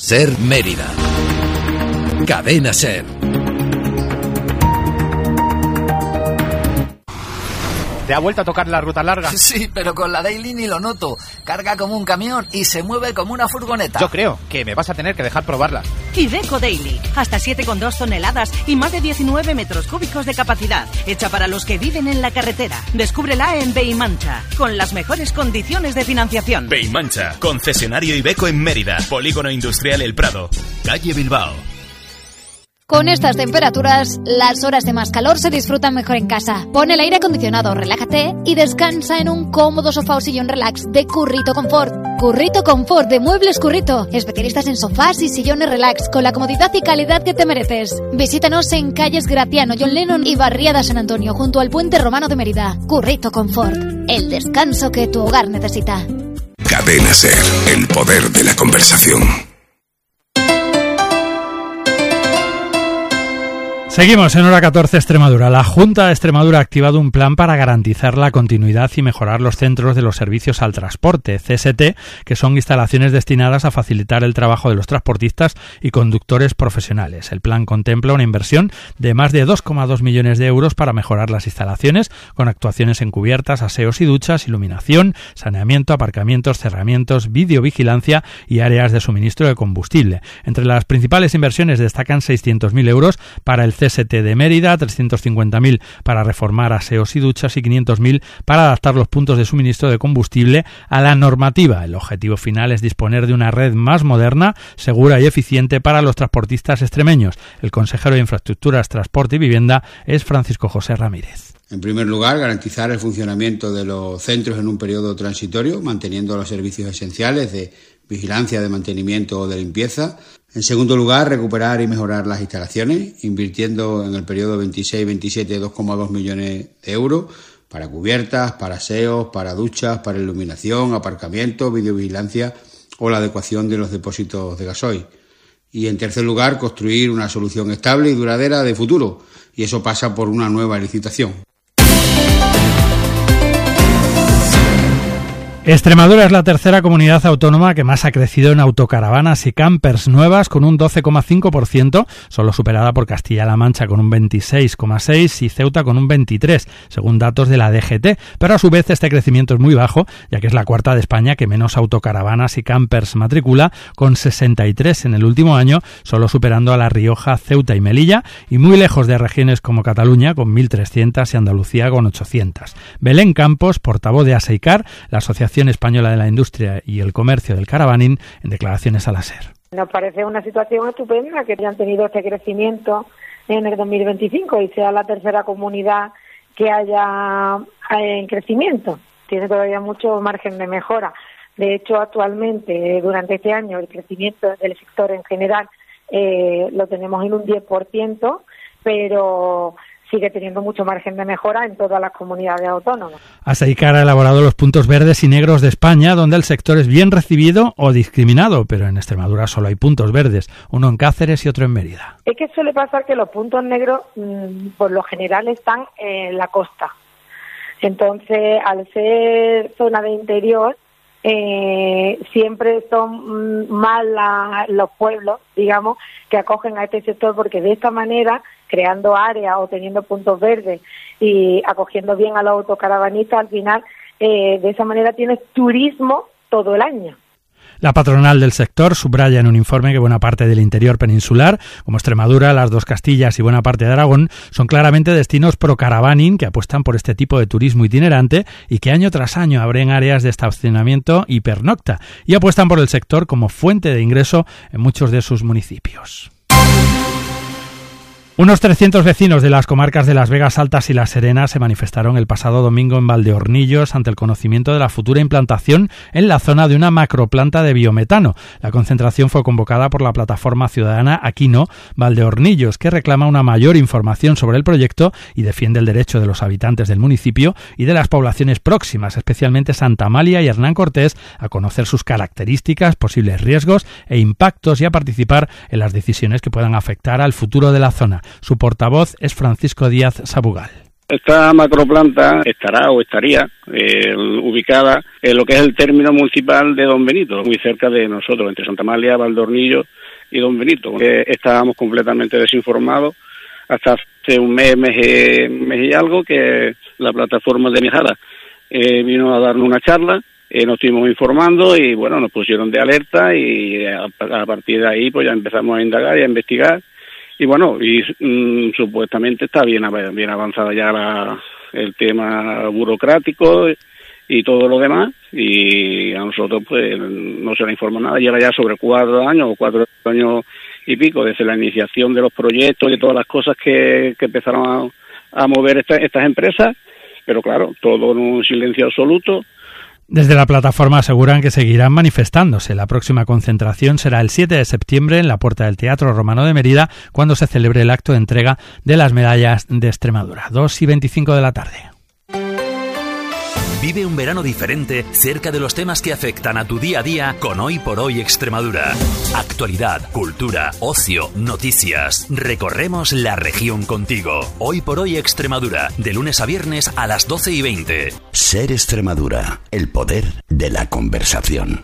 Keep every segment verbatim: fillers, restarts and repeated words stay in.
Ser Mérida. Cadena Ser. ¿Te ha vuelto a tocar la ruta larga? Sí, pero con la Daily ni lo noto. Carga como un camión y se mueve como una furgoneta. Yo creo que me vas a tener que dejar probarla. Iveco Daily. Hasta siete coma dos toneladas y más de diecinueve metros cúbicos de capacidad. Hecha para los que viven en la carretera. Descúbrela en Beimancha, con las mejores condiciones de financiación. Beimancha, concesionario Iveco en Mérida. Polígono Industrial El Prado. Calle Bilbao. Con estas temperaturas, las horas de más calor se disfrutan mejor en casa. Pon el aire acondicionado, relájate y descansa en un cómodo sofá o sillón relax de Currito Confort. Currito Confort de Muebles Currito. Especialistas en sofás y sillones relax con la comodidad y calidad que te mereces. Visítanos en calles Graciano, John Lennon y Barriada San Antonio, junto al Puente Romano de Mérida. Currito Confort. El descanso que tu hogar necesita. Cadena Ser. El poder de la conversación. Seguimos en hora catorce Extremadura. La Junta de Extremadura ha activado un plan para garantizar la continuidad y mejorar los centros de los servicios al transporte, C S T, que son instalaciones destinadas a facilitar el trabajo de los transportistas y conductores profesionales. El plan contempla una inversión de más de dos coma dos millones de euros para mejorar las instalaciones, con actuaciones en cubiertas, aseos y duchas, iluminación, saneamiento, aparcamientos, cerramientos, videovigilancia y áreas de suministro de combustible. Entre las principales inversiones destacan seiscientos mil euros para el C S T de Mérida, trescientos cincuenta mil para reformar aseos y duchas y quinientos mil para adaptar los puntos de suministro de combustible a la normativa. El objetivo final es disponer de una red más moderna, segura y eficiente para los transportistas extremeños. El consejero de Infraestructuras, Transporte y Vivienda es Francisco José Ramírez. En primer lugar, garantizar el funcionamiento de los centros en un periodo transitorio, manteniendo los servicios esenciales de vigilancia, de mantenimiento o de limpieza. En segundo lugar, recuperar y mejorar las instalaciones, invirtiendo en el periodo veintiséis veintisiete dos coma dos millones de euros para cubiertas, para aseos, para duchas, para iluminación, aparcamiento, videovigilancia o la adecuación de los depósitos de gasoil. Y en tercer lugar, construir una solución estable y duradera de futuro, y eso pasa por una nueva licitación. Extremadura es la tercera comunidad autónoma que más ha crecido en autocaravanas y campers nuevas, con un doce coma cinco por ciento, solo superada por Castilla-La Mancha con un veintiséis coma seis por ciento y Ceuta con un veintitrés por ciento, según datos de la D G T. Pero a su vez este crecimiento es muy bajo, ya que es la cuarta de España que menos autocaravanas y campers matricula, con sesenta y tres en el último año, solo superando a La Rioja, Ceuta y Melilla, y muy lejos de regiones como Cataluña, con mil trescientas, y Andalucía con ochocientas. Belén Campos, portavoz de ASEICAR, la Asociación Española de la Industria y el Comercio del Caravaning, en declaraciones a la SER. Nos parece una situación estupenda que hayan tenido este crecimiento en el dos mil veinticinco y sea la tercera comunidad que haya en crecimiento. Tiene todavía mucho margen de mejora. De hecho, actualmente, durante este año, el crecimiento del sector en general eh, lo tenemos en un diez por ciento, pero sigue teniendo mucho margen de mejora en todas las comunidades autónomas. ASEICAR ha elaborado los puntos verdes y negros de España, donde el sector es bien recibido o discriminado, pero en Extremadura solo hay puntos verdes, uno en Cáceres y otro en Mérida. Es que suele pasar que los puntos negros, por lo general, están en la costa. Entonces, al ser zona de interior, eh, siempre son más la, los pueblos, digamos, que acogen a este sector, porque de esta manera, creando áreas o teniendo puntos verdes y acogiendo bien a los autocaravanistas, al final, eh, de esa manera tienes turismo todo el año. La patronal del sector subraya en un informe que buena parte del interior peninsular, como Extremadura, las dos Castillas y buena parte de Aragón, son claramente destinos pro caravaning que apuestan por este tipo de turismo itinerante y que año tras año abren áreas de estacionamiento y pernocta, y apuestan por el sector como fuente de ingreso en muchos de sus municipios. Unos trescientos vecinos de las comarcas de Las Vegas Altas y La Serena se manifestaron el pasado domingo en Valdeornillos ante el conocimiento de la futura implantación en la zona de una macroplanta de biometano. La concentración fue convocada por la plataforma ciudadana Aquino Valdeornillos, que reclama una mayor información sobre el proyecto y defiende el derecho de los habitantes del municipio y de las poblaciones próximas, especialmente Santa Amalia y Hernán Cortés, a conocer sus características, posibles riesgos e impactos y a participar en las decisiones que puedan afectar al futuro de la zona. Su portavoz es Francisco Díaz Sabugal. Esta macroplanta estará o estaría eh, ubicada en lo que es el término municipal de Don Benito, muy cerca de nosotros, entre Santa Amalia, Valdornillo y Don Benito. Eh, estábamos completamente desinformados hasta hace un mes, mes, eh, mes y algo, que la plataforma de Mijada eh, vino a darnos una charla, eh, nos estuvimos informando y bueno, nos pusieron de alerta y a, a partir de ahí pues ya empezamos a indagar y a investigar. Y bueno, y mm, supuestamente está bien, bien avanzada ya la, el tema burocrático y todo lo demás, y a nosotros pues no se le informó nada. Lleva ya sobre cuatro años o cuatro años y pico desde la iniciación de los proyectos y todas las cosas que, que empezaron a, a mover esta, estas empresas, pero claro, todo en un silencio absoluto. Desde la plataforma aseguran que seguirán manifestándose. La próxima concentración será el siete de septiembre en la puerta del Teatro Romano de Mérida, cuando se celebre el acto de entrega de las medallas de Extremadura. dos y veinticinco de la tarde. Vive un verano diferente cerca de los temas que afectan a tu día a día con Hoy por Hoy Extremadura. Actualidad, cultura, ocio, noticias. Recorremos la región contigo. Hoy por Hoy Extremadura, de lunes a viernes a las doce y veinte. Ser Extremadura, el poder de la conversación.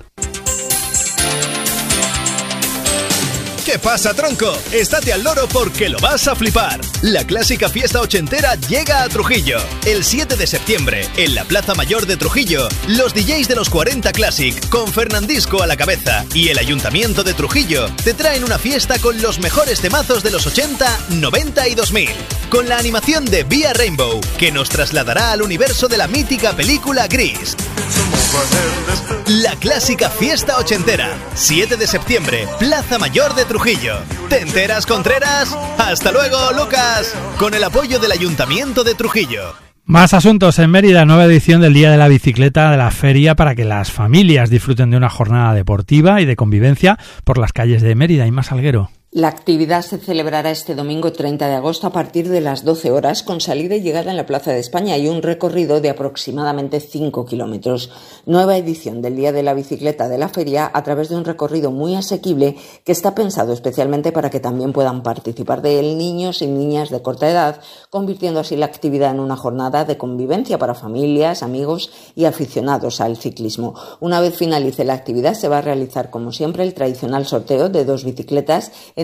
¿Qué pasa, tronco? Estate al loro porque lo vas a flipar. La clásica fiesta ochentera llega a Trujillo. El siete de septiembre, en la Plaza Mayor de Trujillo, los D Js de los cuarenta Classic, con Fernandisco a la cabeza, y el Ayuntamiento de Trujillo, te traen una fiesta con los mejores temazos de los ochenta, noventa y dos mil. Con la animación de Vía Rainbow, que nos trasladará al universo de la mítica película Gris. La clásica fiesta ochentera, siete de septiembre, Plaza Mayor de Trujillo. ¿Te enteras, Contreras? ¡Hasta luego, Lucas! Con el apoyo del Ayuntamiento de Trujillo. Más asuntos en Mérida, nueva edición del Día de la Bicicleta de la Feria para que las familias disfruten de una jornada deportiva y de convivencia por las calles de Mérida. Y más Alguero. La actividad se celebrará este domingo treinta de agosto a partir de las doce horas, con salida y llegada en la Plaza de España y un recorrido de aproximadamente cinco kilómetros. Nueva edición del Día de la Bicicleta de la Feria a través de un recorrido muy asequible que está pensado especialmente para que también puedan participar de él niños y niñas de corta edad, convirtiendo así la actividad en una jornada de convivencia para familias, amigos y aficionados al ciclismo. Una vez finalice la actividad se va a realizar como siempre el tradicional sorteo de dos bicicletas